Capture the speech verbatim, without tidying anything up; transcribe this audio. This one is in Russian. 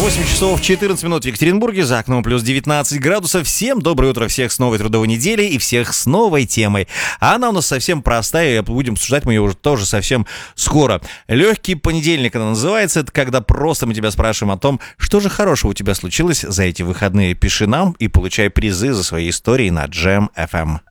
восемь часов четырнадцать минут в Екатеринбурге, за окном плюс девятнадцать градусов. Всем доброе утро, всех с новой трудовой недели и всех с новой темой. А она у нас совсем простая, и будем обсуждать мы ее уже тоже совсем скоро. Легкий понедельник она называется. Это когда просто мы тебя спрашиваем о том, что же хорошего у тебя случилось за эти выходные. Пиши нам и получай призы за свои истории на Джем эф эм.